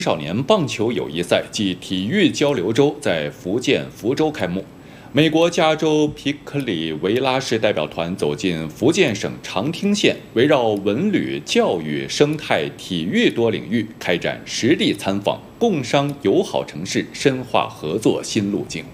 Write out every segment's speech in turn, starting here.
少年棒球友谊赛暨体育交流周在福建福州开幕。美国加州皮克里维拉市代表团走进福建省长汀县，围绕文旅、教育、生态、体育多领域开展实地参访，共商友好城市深化合作新路径。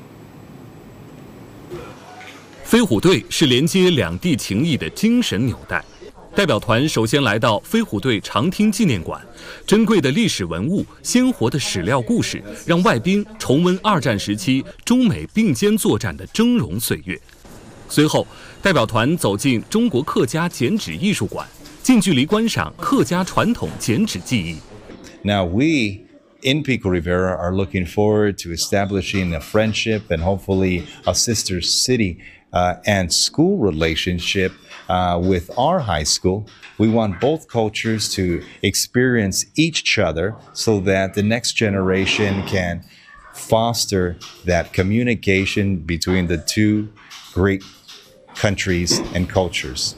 飞虎队是连接两地情谊的精神纽带。代表团首先来到飞虎队长汀纪念馆，珍贵的历史文物、鲜活的史料故事，让外宾重温二战时期中美并肩作战的峥嵘岁月。随后，代表团走进中国客家剪纸艺术馆，近距离观赏客家传统剪纸技艺。 Now we in Pico Rivera are looking forward to establishing a friendship and hopefully a sister city and school relationship with our high school. We want both cultures to experience each other so that the next generation can foster that communication between the two great countries and cultures.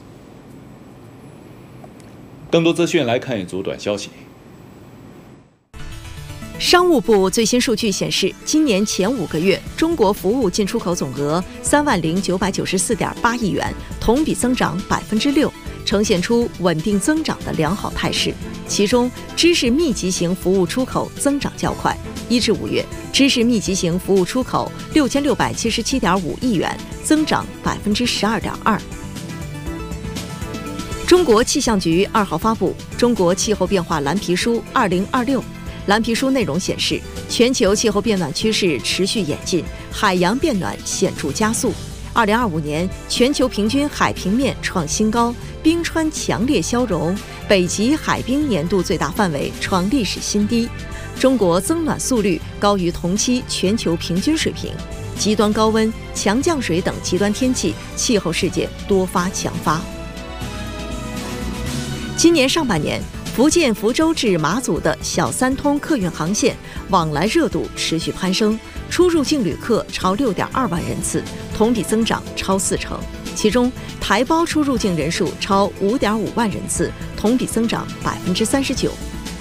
更多资讯来看一组短消息。 商务部最新数据显示，今年前5个月，中国服务进出口总额30994.8亿元，同比增长6%，呈现出稳定增长的良好态势。其中，知识密集型服务出口增长较快，1至5月，知识密集型服务出口6677.5亿元，增长12.2%。中国气象局2号发布《中国气候变化蓝皮书2026》。蓝皮书内容显示，全球气候变暖趋势持续演进，海洋变暖显著加速。2025年，全球平均海平面创新高，冰川强烈消融，北极海冰年度最大范围创历史新低。中国增暖速率高于同期全球平均水平，极端高温、强降水等极端天气气候事件多发强发。今年上半年，福建福州至马祖的小三通客运航线往来热度持续攀升，出入境旅客超6.2万人次，同比增长超40%。其中，台胞出入境人数超5.5万人次，同比增长39%。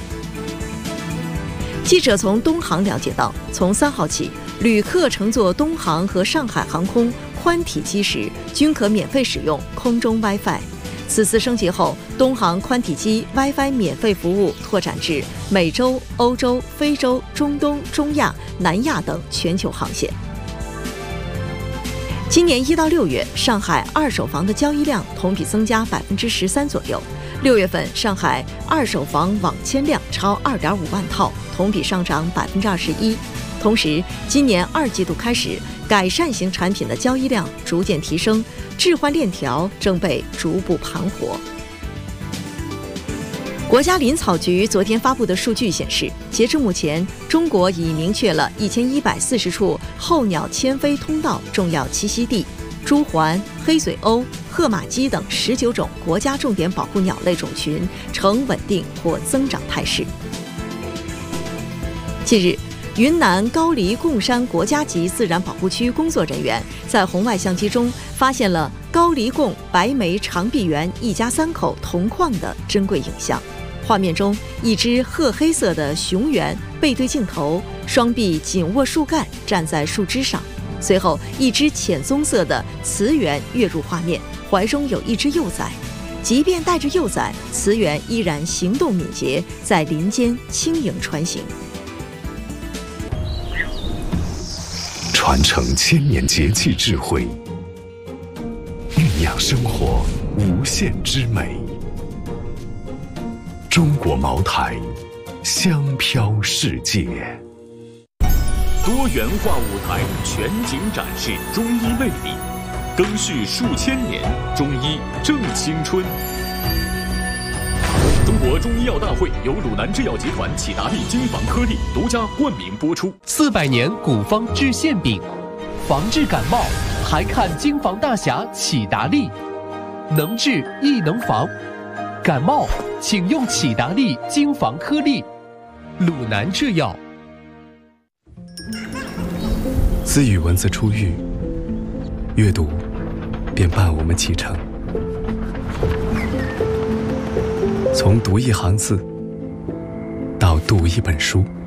记者从东航了解到，从3号起，旅客乘坐东航和上海航空宽体机时，均可免费使用空中 WiFi。此次升级后，东航宽体机 WiFi 免费服务拓展至美洲、欧洲、非洲、中东、中亚、南亚等全球航线。今年1到6月，上海二手房的交易量同比增加13%左右。6月份，上海二手房网签量超2.5万套，同比上涨21%。同时，今年2季度开始，改善型产品的交易量逐渐提升，置换链条正被逐步盘活。国家林草局昨天发布的数据显示，截至目前，中国已明确了1140处候鸟迁飞通道重要栖息地，朱鹮、黑嘴鸥、褐马鸡等19种国家重点保护鸟类种群呈稳定或增长态势。近日，云南高黎贡山国家级自然保护区工作人员在红外相机中发现了高黎贡白眉长臂猿一家3口同框的珍贵影像。画面中，一只褐黑色的雄猿背对镜头，双臂紧握树干，站在树枝上。随后，一只浅棕色的雌猿跃入画面，怀中有一只幼崽。即便带着幼崽，雌猿依然行动敏捷，在林间轻盈穿行。 传承千年节气智慧，酝酿生活无限之美。中国茅台，香飘世界。 多元化舞台全景展示中医魅力，更续数千年，中医正青春。中国中医药大会由鲁南制药集团启达利金防颗粒独家冠名播出。 400年古方治馅饼，防治感冒还看金防大侠启达利，能治亦能防。感冒请用启达利金防颗粒，鲁南制药。 自与文字初遇，阅读便伴我们启程。从读一行字到读一本书，